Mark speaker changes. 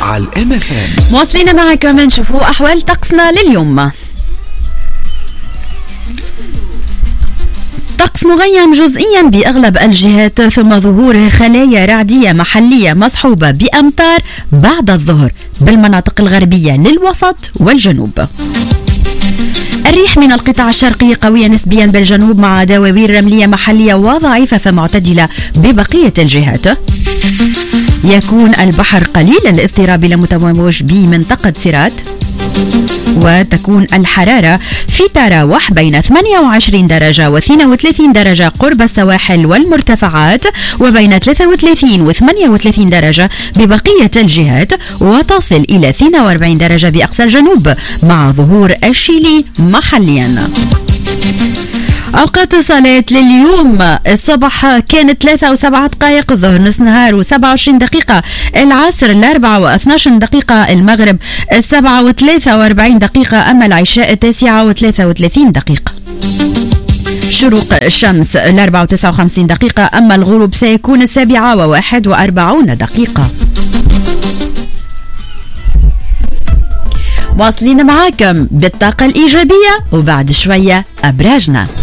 Speaker 1: على الMFM.
Speaker 2: مواصلين معكم نشوفوا أحوال طقسنا لليوم. طقس مغيم جزئيا بأغلب الجهات، ثم ظهور خلايا رعدية محلية مصحوبة بأمطار بعد الظهر بالمناطق الغربية للوسط والجنوب. الريح من القطاع الشرقي قوية نسبيا بالجنوب مع دواوير رملية محلية وضعيفة فمعتدلة ببقية الجهات. يكون البحر قليل الاضطراب لمتموج بمنطقة سيرات، وتكون الحرارة في تراوح بين 28 درجة و32 درجة قرب السواحل والمرتفعات، وبين 33 و 38 درجة ببقية الجهات، وتصل إلى 42 درجة بأقصى الجنوب مع ظهور الشيلي محليا. أوقات الصلاة لليوم: الصبح كانت 3 و7 دقائق، الظهر نص نهار و27 دقيقة، العصر 4 و12 دقيقة، المغرب 7 و43 دقيقة، أما العشاء 9 و33 دقيقة. شروق الشمس 4 و59 دقيقة، أما الغروب سيكون 7 و41 دقيقة. واصلين معاكم بالطاقة الإيجابية وبعد شوية أبراجنا.